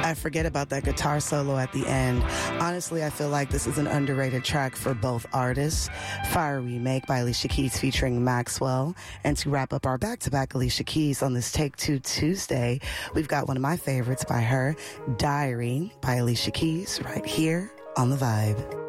I forget about that guitar solo at the end. Honestly, I feel like this is an underrated track for both artists. Fire Remake by Alicia Keys featuring Maxwell. And to wrap up our back-to-back Alicia Keys on this Take Two Tuesday, we've got one of my favorites by her, Diary by Alicia Keys, right here on The Vibe.